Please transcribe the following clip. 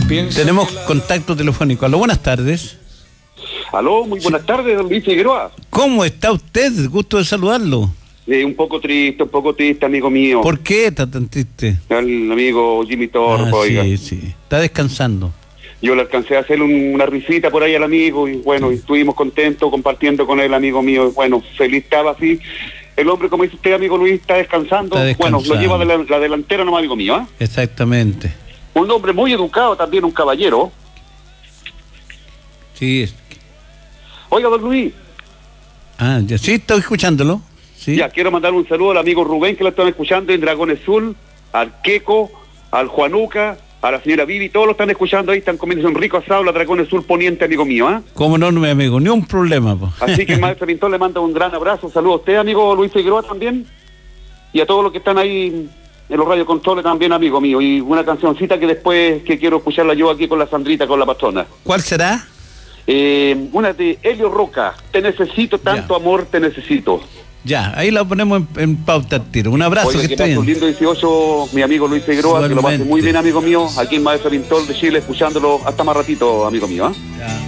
Tenemos contacto telefónico. Aló, buenas tardes. Aló, muy buenas tardes, don Luis Figueroa. ¿Cómo está usted? Gusto de saludarlo. Un poco triste, amigo mío. ¿Por qué está tan triste? El amigo Jimmy Torres, oiga. Sí. Está descansando. Yo le alcancé a hacer una risita por ahí al amigo y bueno, y estuvimos contentos compartiendo con él, amigo mío. Bueno, feliz estaba así. El hombre, como dice usted, amigo Luis, está descansando. Bueno, lo lleva de la delantera nomás, amigo mío, ¿eh? Exactamente. Un hombre muy educado, también un caballero. Sí. Oiga, don Luis. Ya sí, estoy escuchándolo. Sí. Ya, quiero mandar un saludo al amigo Rubén, que lo están escuchando en Dragones Azul, al Queco, al Juanuca, a la señora Vivi, todos lo están escuchando ahí, están comiendo un rico asado, la Dragones Azul poniente, amigo mío, ¿eh? ¿Cómo no, mi amigo? Ni un problema, po. Así que el maestro Pintor le manda un gran abrazo, saludo a usted, amigo Luis Figueroa también, y a todos los que están ahí en los radiocontroles también, amigo mío, y una cancioncita que después que quiero escucharla yo aquí con la Sandrita, con la patrona. ¿Cuál será? Una de Helio Roca, te necesito, tanto amor te necesito. Ya, ahí la ponemos en pauta al tiro. Un abrazo. Oye, que esté bien. Un lindo 18, mi amigo Luis Figueroa, que lo pase muy bien, amigo mío, aquí en Maestro Pintor de Chile, escuchándolo hasta más ratito, amigo mío, ¿eh? Ya.